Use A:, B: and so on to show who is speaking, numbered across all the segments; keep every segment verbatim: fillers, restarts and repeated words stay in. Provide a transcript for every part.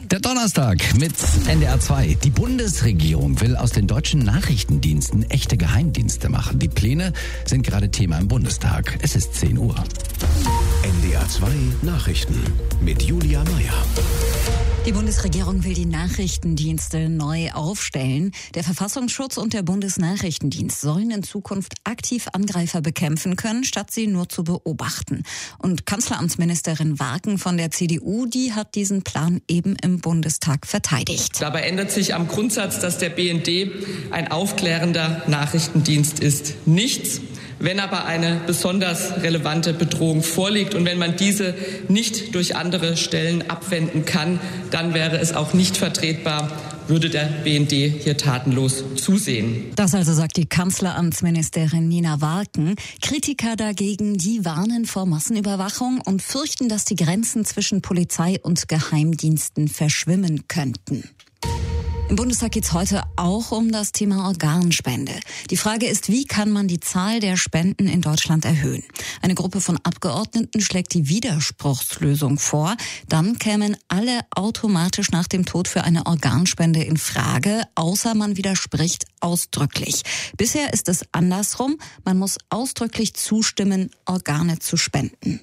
A: Der Donnerstag mit N D R zwei. Die Bundesregierung will aus den deutschen Nachrichtendiensten echte Geheimdienste machen. Die Pläne sind gerade Thema im Bundestag. Es ist zehn Uhr.
B: N D R zwei Nachrichten mit Julia Meyer.
C: Die Bundesregierung will die Nachrichtendienste neu aufstellen. Der Verfassungsschutz und der Bundesnachrichtendienst sollen in Zukunft aktiv Angreifer bekämpfen können, statt sie nur zu beobachten. Und Kanzleramtsministerin Warken von der C D U, die hat diesen Plan eben im Bundestag verteidigt.
D: Dabei ändert sich am Grundsatz, dass der B N D ein aufklärender Nachrichtendienst ist, nichts. Wenn aber eine besonders relevante Bedrohung vorliegt und wenn man diese nicht durch andere Stellen abwenden kann, dann wäre es auch nicht vertretbar, würde der B N D hier tatenlos zusehen.
C: Das also sagt die Kanzleramtsministerin Nina Warken. Kritiker dagegen, die warnen vor Massenüberwachung und fürchten, dass die Grenzen zwischen Polizei und Geheimdiensten verschwimmen könnten. Im Bundestag geht es heute auch um das Thema Organspende. Die Frage ist, wie kann man die Zahl der Spenden in Deutschland erhöhen? Eine Gruppe von Abgeordneten schlägt die Widerspruchslösung vor. Dann kämen alle automatisch nach dem Tod für eine Organspende in Frage, außer man widerspricht ausdrücklich. Bisher ist es andersrum. Man muss ausdrücklich zustimmen, Organe zu spenden.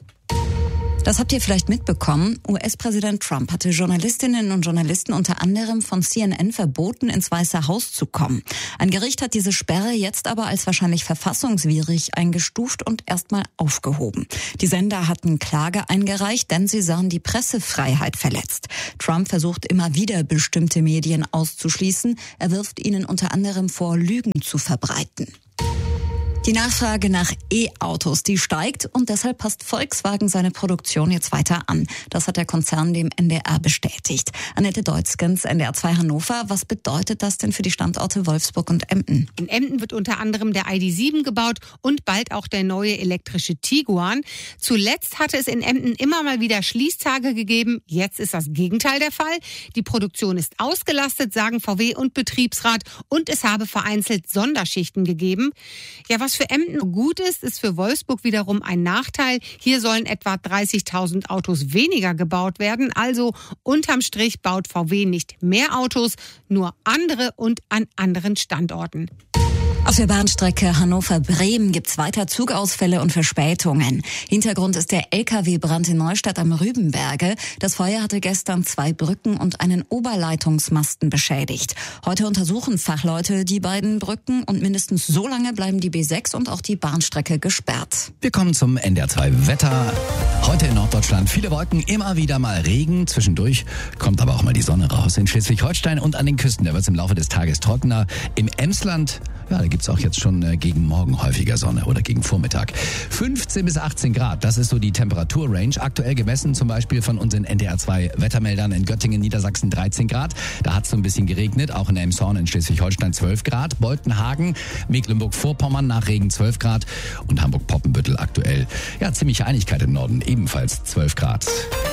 C: Das habt ihr vielleicht mitbekommen. U S-Präsident Trump hatte Journalistinnen und Journalisten unter anderem von C N N verboten, ins Weiße Haus zu kommen. Ein Gericht hat diese Sperre jetzt aber als wahrscheinlich verfassungswidrig eingestuft und erstmal aufgehoben. Die Sender hatten Klage eingereicht, denn sie sahen die Pressefreiheit verletzt. Trump versucht immer wieder, bestimmte Medien auszuschließen. Er wirft ihnen unter anderem vor, Lügen zu verbreiten. Die Nachfrage nach E-Autos, die steigt und deshalb passt Volkswagen seine Produktion jetzt weiter an. Das hat der Konzern dem N D R bestätigt. Annette Deutzgens, N D R zwei Hannover. Was bedeutet das denn für die Standorte Wolfsburg und Emden?
E: In Emden wird unter anderem der I D sieben gebaut und bald auch der neue elektrische Tiguan. Zuletzt hatte es in Emden immer mal wieder Schließtage gegeben. Jetzt ist das Gegenteil der Fall. Die Produktion ist ausgelastet, sagen V W und Betriebsrat, und es habe vereinzelt Sonderschichten gegeben. Ja, was für Emden gut ist, ist für Wolfsburg wiederum ein Nachteil. Hier sollen etwa dreißigtausend Autos weniger gebaut werden. Also unterm Strich baut V W nicht mehr Autos, nur andere und an anderen Standorten.
C: Auf der Bahnstrecke Hannover-Bremen gibt's weiter Zugausfälle und Verspätungen. Hintergrund ist der L K W-Brand in Neustadt am Rübenberge. Das Feuer hatte gestern zwei Brücken und einen Oberleitungsmasten beschädigt. Heute untersuchen Fachleute die beiden Brücken und mindestens so lange bleiben die B sechs und auch die Bahnstrecke gesperrt.
A: Wir kommen zum N D R zwei Wetter. Heute in Norddeutschland viele Wolken, immer wieder mal Regen. Zwischendurch kommt aber auch mal die Sonne raus. In Schleswig-Holstein und an den Küsten, da wird es im Laufe des Tages trockener. Im Emsland, ja, da gibt's auch jetzt schon äh, gegen Morgen häufiger Sonne oder gegen Vormittag. fünfzehn bis achtzehn Grad, das ist so die Temperaturrange. Aktuell gemessen zum Beispiel von unseren N D R zwei Wettermeldern in Göttingen, Niedersachsen dreizehn Grad. Da hat es so ein bisschen geregnet, auch in Elmshorn in Schleswig-Holstein zwölf Grad. Boltenhagen, Mecklenburg-Vorpommern nach Regen zwölf Grad und Hamburg-Poppenbüttel aktuell. Ja, ziemliche Einigkeit im Norden, ebenfalls zwölf Grad.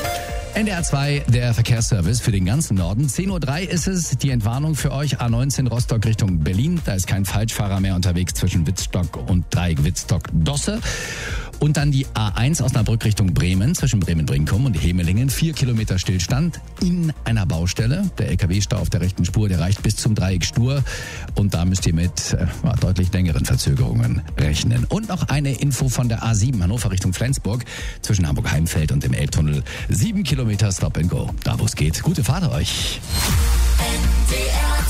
A: N D R zwei, der Verkehrsservice für den ganzen Norden. zehn Uhr drei ist es, die Entwarnung für euch. A neunzehn Rostock Richtung Berlin. Da ist kein Falschfahrer mehr unterwegs zwischen Wittstock und Dreieck Wittstock-Dosse. Und dann die A eins Osnabrück Richtung Bremen, zwischen Bremen-Brinkum und Hemelingen. Vier Kilometer Stillstand in einer Baustelle. Der L K W-Stau auf der rechten Spur, der reicht bis zum Dreieck Stur. Und da müsst ihr mit äh, deutlich längeren Verzögerungen rechnen. Und noch eine Info von der A sieben Hannover Richtung Flensburg. Zwischen Hamburg-Heimfeld und dem Elbtunnel. Sieben Kilometer Stop and Go. Da wo es geht. Gute Fahrt euch.
B: N D R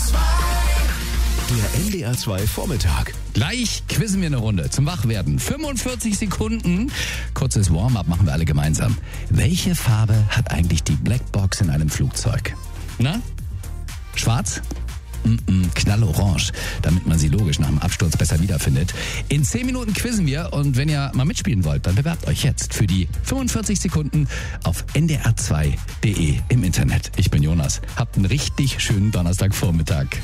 B: zwei. Der N D R zwei Vormittag.
A: Gleich quizzen wir eine Runde zum Wachwerden. fünfundvierzig Sekunden. Kurzes Warm-up machen wir alle gemeinsam. Welche Farbe hat eigentlich die Blackbox in einem Flugzeug? Na? Schwarz? Mm-mm, knallorange, damit man sie logisch nach dem Absturz besser wiederfindet. In zehn Minuten quizzen wir und wenn ihr mal mitspielen wollt, dann bewerbt euch jetzt für die fünfundvierzig Sekunden auf N D R zwei Punkt D E im Internet. Ich bin Jonas. Habt einen richtig schönen Donnerstagvormittag.